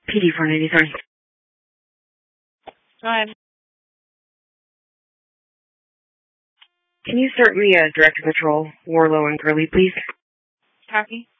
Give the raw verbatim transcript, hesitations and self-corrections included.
P D four ninety-three. Go ahead. Can you start me a Director Patrol, Warlow and Curly, please? Copy.